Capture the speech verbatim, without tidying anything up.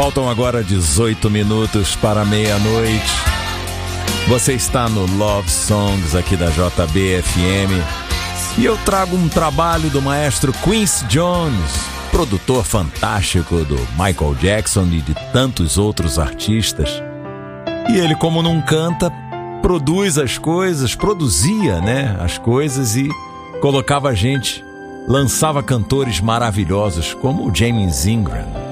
Faltam agora dezoito minutos para meia-noite. Você está no Love Songs aqui da J B F M. E eu trago um trabalho do maestro Quincy Jones, produtor fantástico do Michael Jackson e de tantos outros artistas. E ele, como não canta, produz as coisas, produzia, né, as coisas e colocava a gente, lançava cantores maravilhosos como o James Ingram.